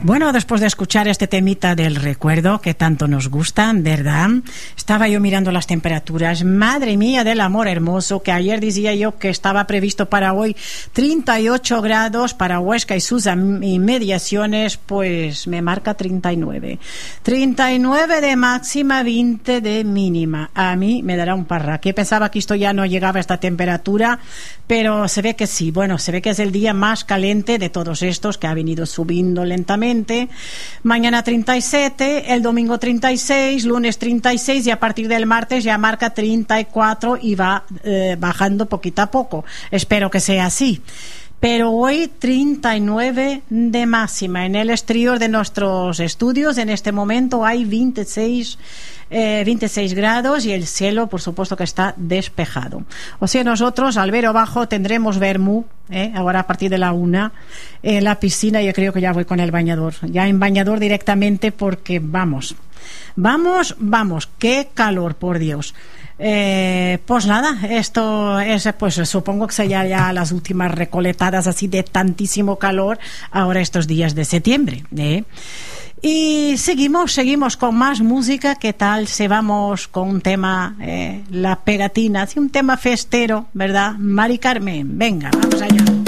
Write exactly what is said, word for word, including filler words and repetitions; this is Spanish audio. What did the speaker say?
Bueno, después de escuchar este temita del recuerdo que tanto nos gusta, ¿verdad? Estaba yo mirando las temperaturas. Madre mía del amor hermoso, que ayer decía yo que estaba previsto para hoy treinta y ocho grados para Huesca y sus inmediaciones, pues me marca treinta y nueve. treinta y nueve de máxima, veinte de mínima. A mí me dará un parraque. Pensaba que esto ya no llegaba a esta temperatura, pero se ve que sí. Bueno, se ve que es el día más caliente de todos estos, que ha venido subiendo lentamente. Mañana treinta y siete, el domingo treinta y seis, lunes treinta y seis y a partir del martes ya marca treinta y cuatro y va eh, bajando poquito a poco. Espero que sea así. Pero hoy treinta y nueve de máxima. En el exterior de nuestros estudios en este momento hay veintiséis, eh, veintiséis grados y el cielo por supuesto que está despejado. O sea, nosotros al ver abajo tendremos vermú, eh, ahora a partir de la una, en la piscina. Yo creo que ya voy con el bañador, ya en bañador directamente, porque vamos, vamos, vamos, qué calor, por Dios. Eh, pues nada, esto es, pues supongo que serían ya las últimas recoletadas así de tantísimo calor ahora estos días de septiembre, ¿eh? Y seguimos, seguimos con más música. ¿Qué tal si vamos con un tema, eh, la pegatina, así un tema festero, ¿verdad? Mari Carmen, venga, vamos allá.